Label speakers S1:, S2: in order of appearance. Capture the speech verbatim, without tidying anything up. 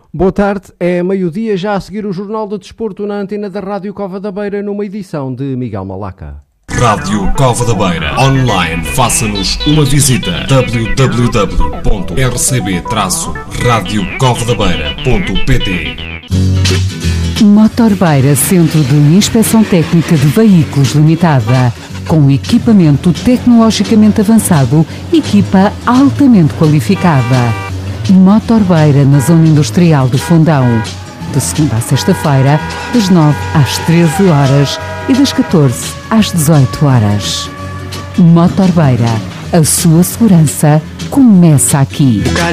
S1: Boa tarde, é meio-dia, já a seguir o Jornal do Desporto na antena da Rádio Cova da Beira, numa edição de Miguel Malaca.
S2: Rádio Cova da Beira, online, faça-nos uma visita, w w w ponto r c b traço rádio cova da beira ponto p t.
S3: Motor Beira, Centro de Inspeção Técnica de Veículos Limitada, com equipamento tecnologicamente avançado, equipa altamente qualificada. Motor Beira, na Zona Industrial de Fundão, de segunda a sexta-feira, das nove às treze horas e das catorze às dezoito horas. Motor Beira, a sua segurança começa aqui.